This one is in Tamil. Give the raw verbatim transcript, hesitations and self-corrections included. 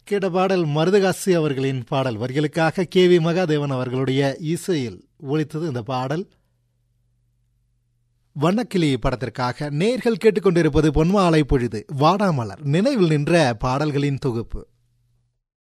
கேட்ட பாடல் மருதகாசி அவர்களின் பாடல் வரிகளுக்காக கே வி மகாதேவன் அவர்களுடைய இசையில் ஒலித்தது. இந்த பாடல் வண்ணக்கிளி படத்திற்காக. நேர்கள் கேட்டுக்கொண்டிருப்பது பொன்மாலை பொழுது வாடாமலர் நினைவில் நின்ற பாடல்களின் தொகுப்பு.